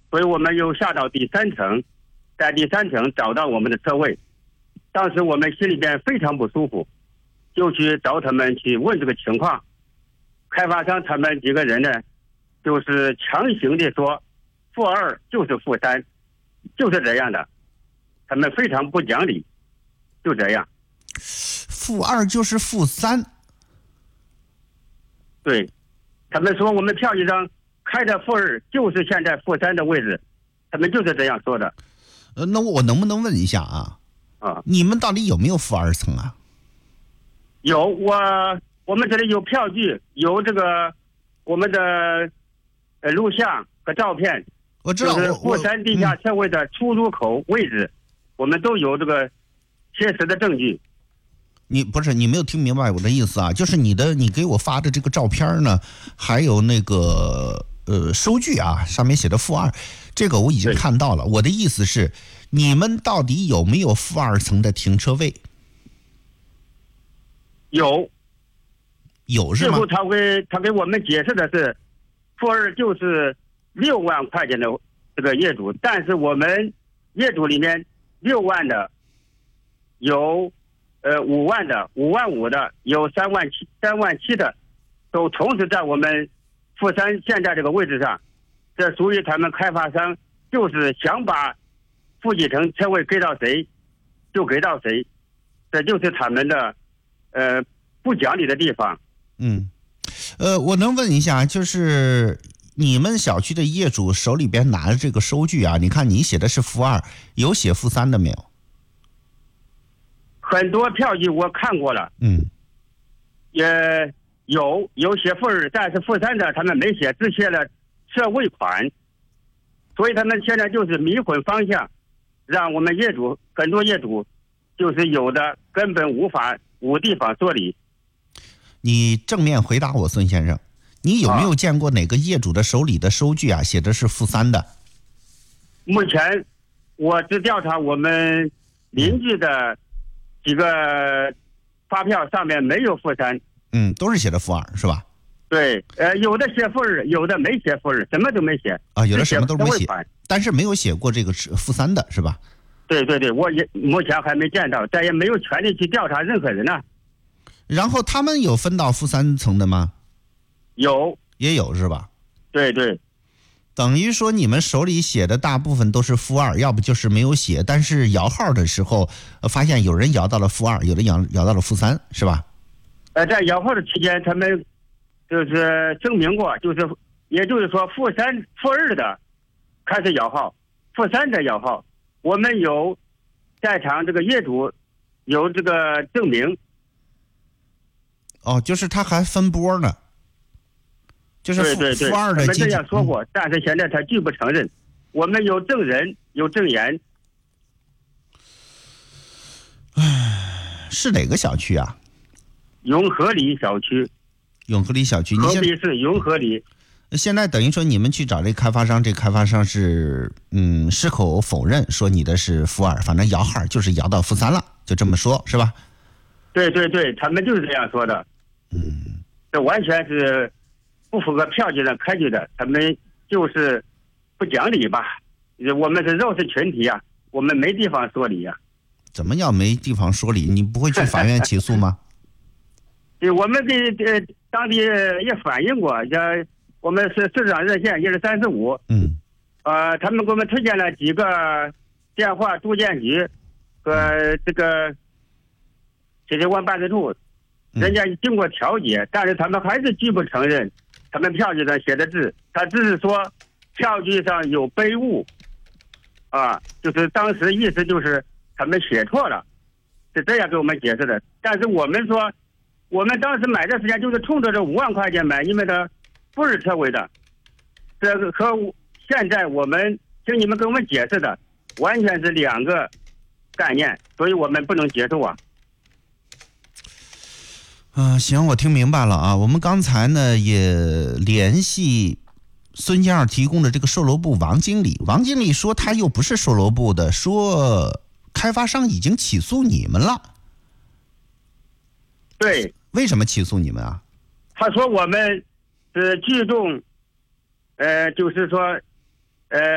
所以我们又下到第3层，在第3层找到我们的车位。当时我们心里边非常不舒服，就去找他们去问这个情况。开发商他们几个人呢，就是强行的说负2就是负3，就是这样的，他们非常不讲理，就这样。 负2就是负3？ 对，他们说我们票据上开的负2就是现在负3的位置，他们就是这样说的。 那我能不能问一下啊？你们到底有没有负2层啊？ 有，我们这里有票据，有这个我们的录像和照片。 我知道， 就是负3地下车位的出入口位置，我们都有这个切实的证据。 你没有听明白我的意思啊？就是你给我发的这个照片呢，还有那个收据啊，上面写的负2，这个我已经看到了。我的意思是，你们到底有没有负2层的停车位？有是吗？ 最后他给我们解释的是，负2就是6万块钱的这个业主，但是我们业主里面6万的有5万的、5万5的，有3万7的，都同时在我们负3现在这个位置上。这属于他们开发商就是想把负几层车位给到谁就给到谁，这就是他们的不讲理的地方。 我能问一下，就是你们小区的业主手里边拿的这个收据啊，你看你写的是负2，有写负3的没有？ 很多票据我看过了，也有写负2，但是负3的他们没写，只写了设尾款，所以他们现在就是迷混方向，让我们很多业主就是有的根本无地方说理。 你正面回答我，孙先生，你有没有见过哪个业主的手里的收据啊写的是负3的？ 目前我只调查我们邻居的几个发票上面没有负3， 都是写的负2是吧？ 对，有的写负2，有的没写负2，什么都没写啊，有的什么都没写，但是没有写过这个负3的是吧？ 对，我也目前还没见到，但也没有权利去调查任何人呢。 然后他们有分到负3层的吗？ 也有是吧？ 对， 等于说你们手里写的大部分都是负2，要不就是没有写，但是摇号的时候发现有人摇到了负2，有人摇到了负3，是吧？ 在摇号的期间，他们就是证明过，也就是说负2的开始摇号，负3的摇号，我们有在场这个业主有这个证明。 就是他还分波呢，就是负2的。 他们这样说过，但是现在他拒不承认。我们有证人，有证言。 是哪个小区啊？ 永和里小区。合肥市永和里。 现在等于说你们去找这开发商，这开发商是矢口否认，说你的是负2，反正摇号就是摇到负3了，就这么说，是吧？ 对，他们就是这样说的。这完全是不符合票据上开具的，他们就是不讲理吧？我们是弱势群体啊，我们没地方说理啊。 怎么叫没地方说理？你不会去法院起诉吗？ 我们给当地也反映过，我们是市长热线1345，他们给我们推荐了几个电话住建局和这个解决关办事处，人家经过调解，但是他们还是拒不承认他们票据上写的字，他只是说票据上有碑误，就是当时意思就是他们写错了，是这样给我们解释的。但是我们说，我们当时买的时间就是冲着这5万块钱买你们的负2车位的，这个和现在我们听你们给我们解释的完全是2个概念，所以我们不能接受啊。 行，我听明白了啊。我们刚才呢也联系孙先生提供的这个售楼部王经理，王经理说他又不是售楼部的，说开发商已经起诉你们了。 对， 为什么起诉你们啊？ 他说我们是聚众，就是说